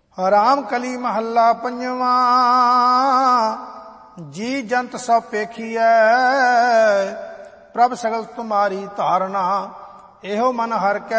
ਰਾਮ ਕਲੀ ਮਹੱਲਾ ਪੰਜਵਾਂ। ਜੀ ਜੰਤ ਸਭ ਪੇਖੀਐ, ਪ੍ਰਭ ਸਗਲ ਤੁਮਾਰੀ ਧਾਰਨਾ। ਇਹੋ ਮਨ ਹਰਿ ਕੈ